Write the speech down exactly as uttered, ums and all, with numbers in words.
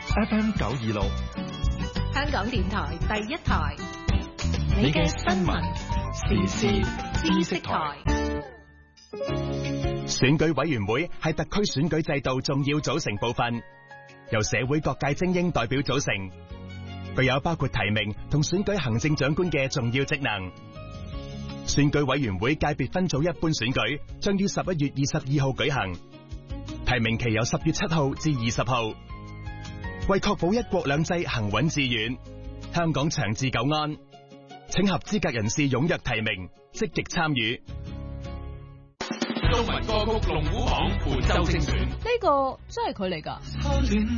F M 九二六， 香港電台第一台， 你嘅新聞時事知識台。 選舉委員會係特區選舉制度重要組成部分，由社會各界精英代表組成，具有包括提名同選舉行政長官嘅重要職能。選舉委員會界別分組一般選舉將於十一月二十二號舉行，提名期由十月七號至二十號。為確保一國兩制行穩致遠，香港長治久安，請合資格人士踴躍提名，積極參與。 中文歌曲龍虎榜本周精選， 呢個真係佢嚟㗎。